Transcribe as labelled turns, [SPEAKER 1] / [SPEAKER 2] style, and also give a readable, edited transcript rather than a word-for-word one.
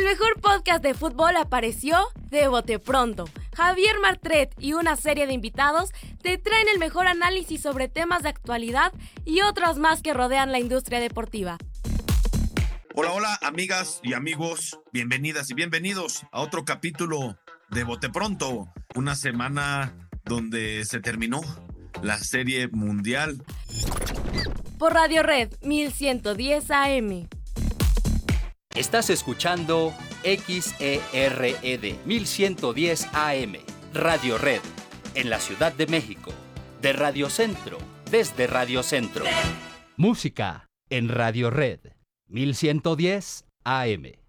[SPEAKER 1] mejor podcast de fútbol apareció de bote pronto. Javier Martret y una serie de invitados te traen el mejor análisis sobre temas de actualidad y otros más que rodean la industria deportiva.
[SPEAKER 2] Hola, hola, amigas y amigos, bienvenidas y bienvenidos a otro capítulo de Bote Pronto, una semana donde se terminó la Serie Mundial.
[SPEAKER 1] Por Radio Red 1110 AM.
[SPEAKER 3] Estás escuchando XERED 1110 AM, Radio Red, en la Ciudad de México, de Radio Centro, desde Radio Centro. Música en Radio Red 1110 AM.